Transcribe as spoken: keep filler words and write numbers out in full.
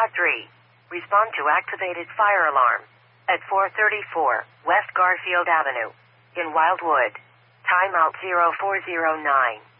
Squad three. Respond to activated fire alarm. At four thirty-four, West Garfield Avenue. In Wildwood. Timeout zero four zero nine.